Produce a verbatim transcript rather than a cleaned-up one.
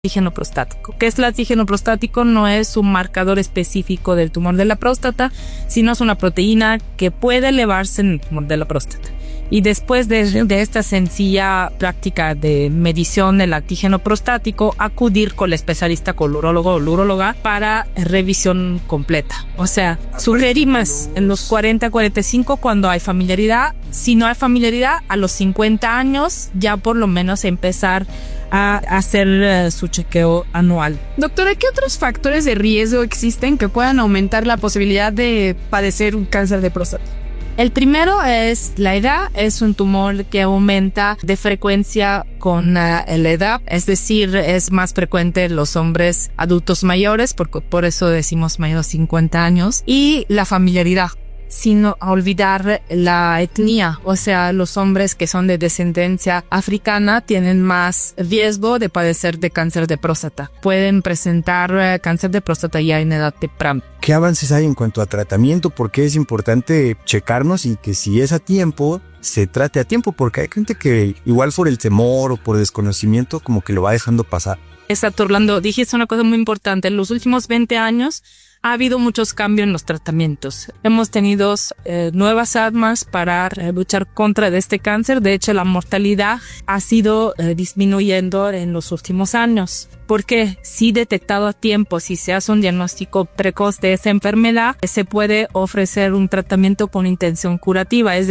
antígeno prostático. ¿Qué es el antígeno prostático? No es un marcador específico del tumor de la próstata, sino es una proteína que puede elevarse en el tumor de la próstata. Y después de, de esta sencilla práctica de medición del antígeno prostático, acudir con el especialista, con el urólogo o la uróloga, para revisión completa. O sea, sugerimos en los cuarenta a cuarenta y cinco cuando hay familiaridad. Si no hay familiaridad, a los cincuenta años ya por lo menos empezar a hacer uh, su chequeo anual. Doctora, ¿qué otros factores de riesgo existen que puedan aumentar la posibilidad de padecer un cáncer de próstata? El primero es la edad. Es un tumor que aumenta de frecuencia con uh, la edad, es decir, es más frecuente en los hombres adultos mayores, porque por eso decimos mayor de cincuenta años, y la familiaridad. Sin olvidar la etnia, o sea, los hombres que son de descendencia africana tienen más riesgo de padecer de cáncer de próstata. Pueden presentar uh, cáncer de próstata ya en edad temprana. ¿Qué avances hay en cuanto a tratamiento? Porque es importante checarnos y que si es a tiempo, se trate a tiempo, porque hay gente que igual por el temor o por desconocimiento como que lo va dejando pasar. Exacto, Orlando, dijiste una cosa muy importante. En los últimos veinte años ha habido muchos cambios en los tratamientos. Hemos tenido eh, nuevas armas para eh, luchar contra de este cáncer. De hecho, la mortalidad ha sido eh, disminuyendo en los últimos años. Porque si detectado a tiempo, si se hace un diagnóstico precoz de esa enfermedad, se puede ofrecer un tratamiento con intención curativa. Es